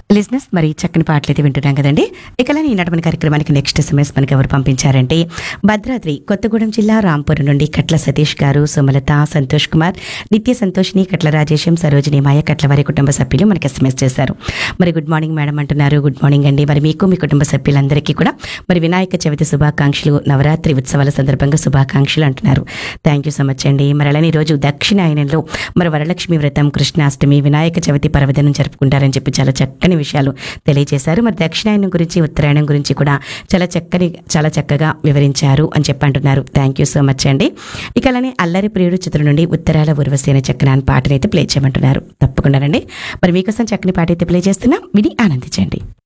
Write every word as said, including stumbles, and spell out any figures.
లిజినెస్ మరి చక్కని పాటలు అయితే వింటున్నాం కదండి. ఇకలా ఈనాటి మన కార్యక్రమానికి నెక్స్ట్ ఎస్ఎంఎస్ మనకి ఎవరు పంపించారంటే భద్రాద్రి కొత్తగూడెం జిల్లా రాంపురం నుండి కట్ల సతీష్ గారు, సుమలత, సంతోష్ కుమార్, నిత్య సంతోషిని, కట్ల రాజేశం, సరోజిని, మాయ, కట్ల వారి కుటుంబ సభ్యులు మనకి ఎస్ఎంఎస్ చేశారు. మరి గుడ్ మార్నింగ్ మేడం అంటున్నారు. గుడ్ మార్నింగ్ అండి. మరి మీకు మీ కుటుంబ సభ్యులందరికీ కూడా మరి వినాయక చవితి శుభాకాంక్షలు, నవరాత్రి ఉత్సవాల సందర్భంగా శుభాకాంక్షలు అంటున్నారు. థ్యాంక్ యూ సో మచ్ అండి. మరి అలానే ఈరోజు దక్షిణాయనంలో మరి వరలక్ష్మి వ్రతం, కృష్ణాష్టమి, వినాయక చవితి పర్వదినం జరుపుకుంటారని చెప్పి చాలా చక్కని విషయాలు తెలియజేశారు. మరి దక్షిణాయనం గురించి, ఉత్తరాయణం గురించి కూడా చాలా చక్కని చాలా చక్కగా వివరించారు అని చెప్పి అంటున్నారు. థ్యాంక్ యూ సో మచ్ అండి. ఇక అలానే అల్లరి ప్రియుడు చిత్రం నుండి ఉత్తరాల ఉర్వశి అనే చక్కని పాటనైతే ప్లే చేయమంటున్నారు. తప్పకుండా రండి. మరి మీకోసం చక్కని పాట అయితే ప్లే చేస్తున్నాం, విని ఆనందించండి.